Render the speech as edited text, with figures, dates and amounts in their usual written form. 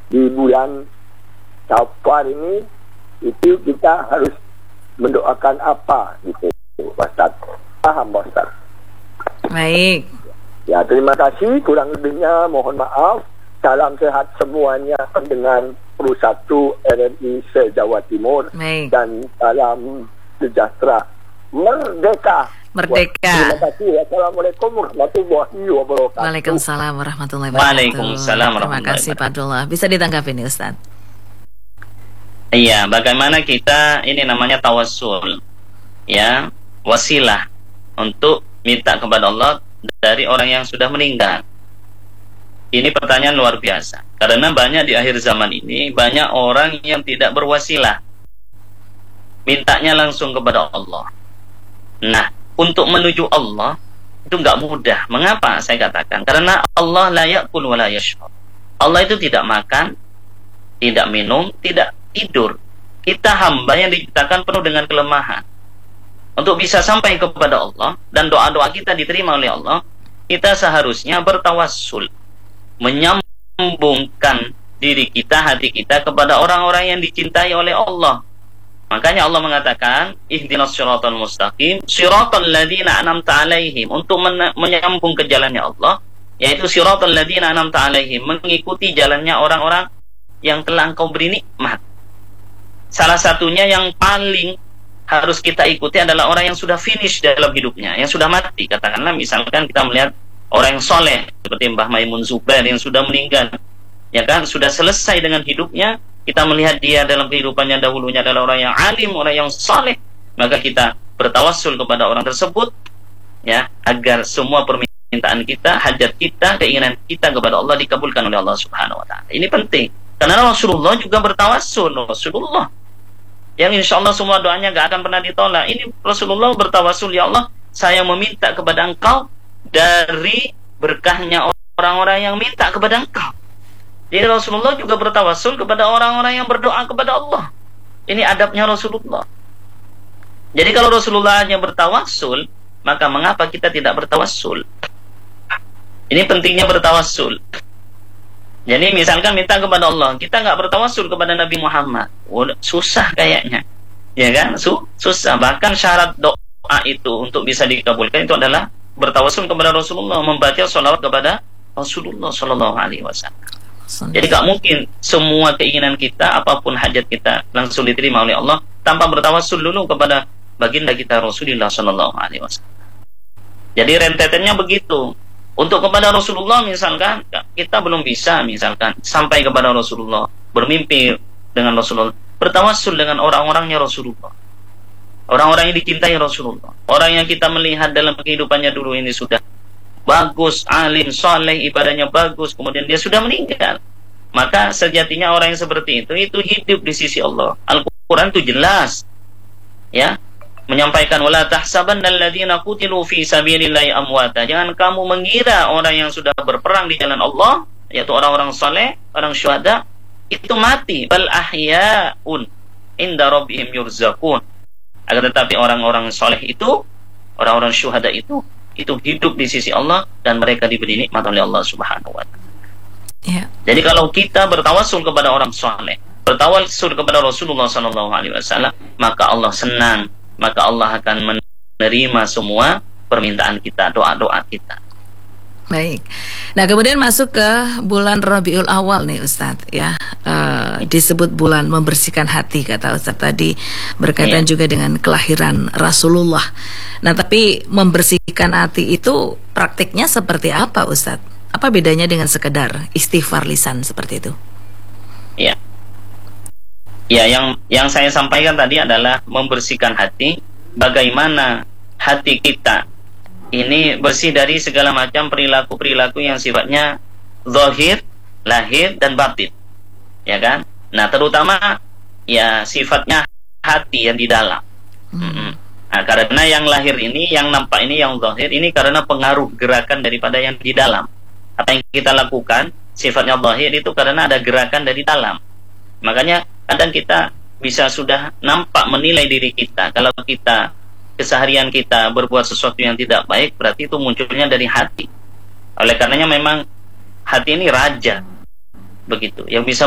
di bulan Safar ini itu kita harus mendoakan apa gitu, Ustaz? Paham, Ustaz? Baik. Ya, terima kasih. Kurang lebihnya mohon maaf. Salam sehat semuanya dengan Perusahaan RRI se-Jawa Timur. Baik. Dan salam sejahtera. Merdeka. Merdeka. Terima kasih. Assalamualaikum warahmatullahi wabarakatuh. Waalaikumsalam warahmatullahi wabarakatuh. Waalaikumsalam Terima warahmatullahi kasih Pak Abdullah. Bisa ditanggapi nih Ustaz? Iya, bagaimana kita ini namanya tawassul, ya, wasilah untuk minta kepada Allah dari orang yang sudah meninggal. Ini pertanyaan luar biasa. Karena banyak di akhir zaman ini banyak orang yang tidak berwasilah, mintanya langsung kepada Allah. Nah, untuk menuju Allah itu nggak mudah. Mengapa saya katakan? Karena Allah la ya'kul wa la yash'ur. Allah itu tidak makan, tidak minum, tidak tidur. Kita hamba yang diciptakan penuh dengan kelemahan. Untuk bisa sampai kepada Allah dan doa-doa kita diterima oleh Allah, kita seharusnya bertawassul, menyambungkan diri kita, hati kita kepada orang-orang yang dicintai oleh Allah. Makanya Allah mengatakan, ihdinas siratal mustaqim, siratal ladzina an'amta 'alaihim, untuk menyambung ke jalannya Allah, yaitu siratal ladzina an'amta 'alaihim, mengikuti jalannya orang-orang yang telah Engkau beri nikmat. Salah satunya yang paling harus kita ikuti adalah orang yang sudah finish dalam hidupnya, yang sudah mati. Katakanlah misalkan kita melihat orang yang soleh seperti Mbah Maimun Zubair yang sudah meninggal, ya kan, sudah selesai dengan hidupnya. Kita melihat dia dalam kehidupannya dahulunya adalah orang yang alim, orang yang soleh, maka kita bertawassul kepada orang tersebut, ya, agar semua permintaan kita, hajat kita, keinginan kita kepada Allah dikabulkan oleh Allah Subhanahu wa Ta'ala. Ini penting, karena Rasulullah juga bertawassul. Rasulullah yang insya Allah semua doanya gak akan pernah ditolak. Ini Rasulullah bertawassul, ya Allah, saya meminta kepada Engkau dari berkahnya orang-orang yang minta kepada Engkau. Jadi Rasulullah juga bertawassul kepada orang-orang yang berdoa kepada Allah. Ini adabnya Rasulullah. Jadi kalau Rasulullah hanya bertawassul, maka mengapa kita tidak bertawassul? Ini pentingnya bertawassul. Jadi misalkan minta kepada Allah, kita nggak bertawassul kepada Nabi Muhammad, susah kayaknya, ya kan? Susah. Bahkan syarat doa itu untuk bisa dikabulkan itu adalah bertawassul kepada Rasulullah, membaca sholawat kepada Rasulullah Shallallahu Alaihi Wasallam. Jadi nggak mungkin semua keinginan kita, apapun hajat kita langsung diterima oleh Allah tanpa bertawassul dulu kepada baginda kita Rasulullah Shallallahu Alaihi Wasallam. Jadi rentetannya begitu. Untuk kepada Rasulullah misalkan kita belum bisa misalkan sampai kepada Rasulullah, bermimpi dengan Rasulullah, bertawassul dengan orang-orangnya Rasulullah, orang-orang yang dicintai Rasulullah, orang yang kita melihat dalam kehidupannya dulu ini sudah bagus, alim, soleh, ibadahnya bagus, kemudian dia sudah meninggal. Maka sejatinya orang yang seperti itu hidup di sisi Allah. Al-Quran itu jelas, ya, menyampaikan wala tahsabannal ladzina qutilu fi sabilillahi amwata. Jangan kamu mengira orang yang sudah berperang di jalan Allah, yaitu orang-orang saleh, orang syuhada, itu mati. Bal ahyaun inda rabbihim yurzaqun. Akan tetapi orang-orang saleh itu, orang-orang syuhada itu hidup di sisi Allah dan mereka diberi nikmat oleh Allah Subhanahu wa Ta'ala. Yeah. Jadi kalau kita bertawassul kepada orang saleh, bertawassul kepada Rasulullah sallallahu alaihi wasallam, maka Allah senang, maka Allah akan menerima semua permintaan kita, doa-doa kita. Baik. Nah, kemudian masuk ke bulan Rabiul Awal nih Ustadz, ya, disebut bulan membersihkan hati kata Ustadz tadi, berkaitan juga dengan kelahiran Rasulullah. Nah, tapi membersihkan hati itu praktiknya seperti apa Ustadz? Apa bedanya dengan sekedar istighfar lisan seperti itu? Ya. Ya, yang saya sampaikan tadi adalah membersihkan hati. Bagaimana hati kita ini bersih dari segala macam perilaku-perilaku yang sifatnya zahir, lahir, dan batin, ya kan? Nah, terutama ya sifatnya hati yang di dalam. Nah, karena yang lahir ini, yang nampak ini, yang zahir ini karena pengaruh gerakan daripada yang di dalam. Apa yang kita lakukan sifatnya zahir itu karena ada gerakan dari dalam. Makanya kadang kita bisa sudah nampak menilai diri kita. Kalau kita keseharian kita berbuat sesuatu yang tidak baik, berarti itu munculnya dari hati. Oleh karenanya memang hati ini raja, begitu, yang bisa